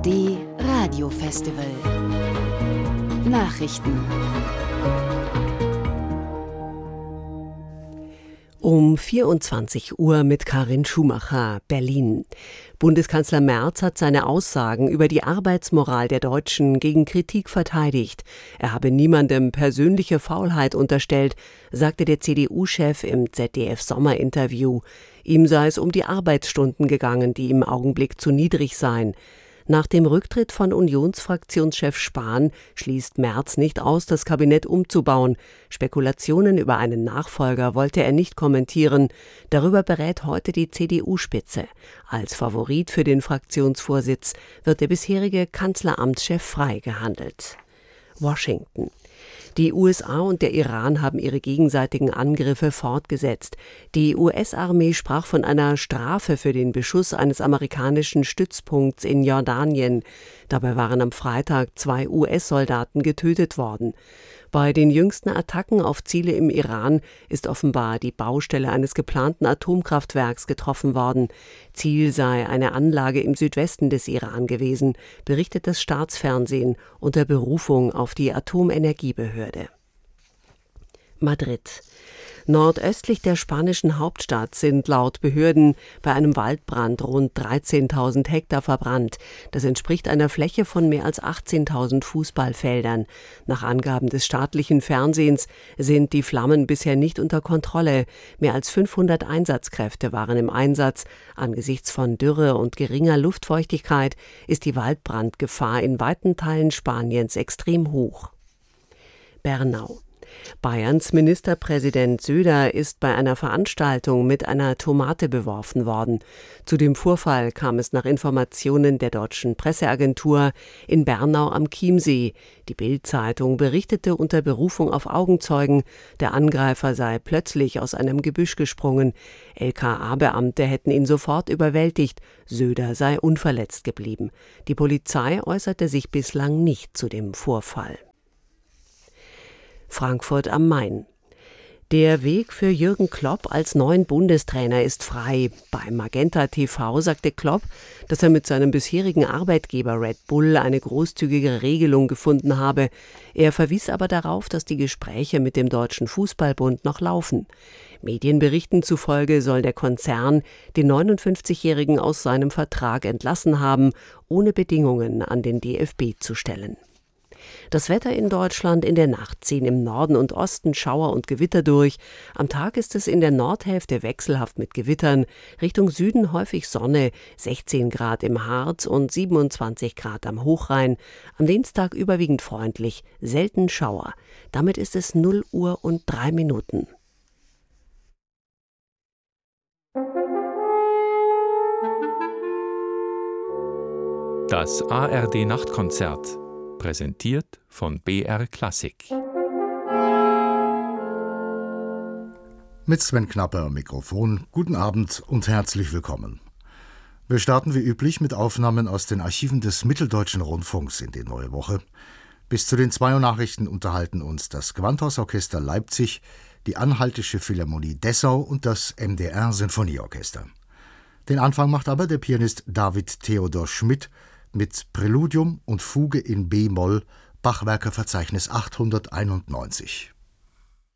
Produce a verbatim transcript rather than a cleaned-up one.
D Radio Festival. Nachrichten. Um vierundzwanzig Uhr mit Karin Schumacher, Berlin. Bundeskanzler Merz hat seine Aussagen über die Arbeitsmoral der Deutschen gegen Kritik verteidigt. Er habe niemandem persönliche Faulheit unterstellt, sagte der C D U-Chef im Z D F-Sommerinterview. Ihm sei es um die Arbeitsstunden gegangen, die im Augenblick zu niedrig seien. Nach dem Rücktritt von Unionsfraktionschef Spahn schließt Merz nicht aus, das Kabinett umzubauen. Spekulationen über einen Nachfolger wollte er nicht kommentieren. Darüber berät heute die C D U-Spitze. Als Favorit für den Fraktionsvorsitz wird der bisherige Kanzleramtschef Frey gehandelt. Washington. Die U S A und der Iran haben ihre gegenseitigen Angriffe fortgesetzt. Die U S-Armee sprach von einer Strafe für den Beschuss eines amerikanischen Stützpunkts in Jordanien. Dabei waren am Freitag zwei U S-Soldaten getötet worden. Bei den jüngsten Attacken auf Ziele im Iran ist offenbar die Baustelle eines geplanten Atomkraftwerks getroffen worden. Ziel sei eine Anlage im Südwesten des Iran gewesen, berichtet das Staatsfernsehen unter Berufung auf die Atomenergiebehörde. Madrid. Nordöstlich der spanischen Hauptstadt sind laut Behörden bei einem Waldbrand rund dreizehntausend Hektar verbrannt. Das entspricht einer Fläche von mehr als achtzehntausend Fußballfeldern. Nach Angaben des staatlichen Fernsehens sind die Flammen bisher nicht unter Kontrolle. Mehr als fünfhundert Einsatzkräfte waren im Einsatz. Angesichts von Dürre und geringer Luftfeuchtigkeit ist die Waldbrandgefahr in weiten Teilen Spaniens extrem hoch. Bernau. Bayerns Ministerpräsident Söder ist bei einer Veranstaltung mit einer Tomate beworfen worden. Zu dem Vorfall kam es nach Informationen der deutschen Presseagentur in Bernau am Chiemsee. Die Bild-Zeitung berichtete unter Berufung auf Augenzeugen, der Angreifer sei plötzlich aus einem Gebüsch gesprungen. L K A-Beamte hätten ihn sofort überwältigt. Söder sei unverletzt geblieben. Die Polizei äußerte sich bislang nicht zu dem Vorfall. Frankfurt am Main. Der Weg für Jürgen Klopp als neuen Bundestrainer ist frei. Bei Magenta T V sagte Klopp, dass er mit seinem bisherigen Arbeitgeber Red Bull eine großzügige Regelung gefunden habe. Er verwies aber darauf, dass die Gespräche mit dem Deutschen Fußballbund noch laufen. Medienberichten zufolge soll der Konzern den neunundfünfzigjährigen aus seinem Vertrag entlassen haben, ohne Bedingungen an den D F B zu stellen. Das Wetter in Deutschland: in der Nacht ziehen im Norden und Osten Schauer und Gewitter durch. Am Tag ist es in der Nordhälfte wechselhaft mit Gewittern. Richtung Süden häufig Sonne, sechzehn Grad im Harz und siebenundzwanzig Grad am Hochrhein. Am Dienstag überwiegend freundlich, selten Schauer. Damit ist es null Uhr und drei Minuten. Das A R D-Nachtkonzert. Präsentiert von B R Klassik. Mit Sven Knapper am Mikrofon. Guten Abend und herzlich willkommen. Wir starten wie üblich mit Aufnahmen aus den Archiven des Mitteldeutschen Rundfunks in die neue Woche. Bis zu den zwei Uhr Nachrichten unterhalten uns das Gewandhausorchester Leipzig, die Anhaltische Philharmonie Dessau und das M D R-Sinfonieorchester. Den Anfang macht aber der Pianist David Theodor Schmidt mit Präludium und Fuge in B-Moll, Bachwerkerverzeichnis achthunderteinundneunzig.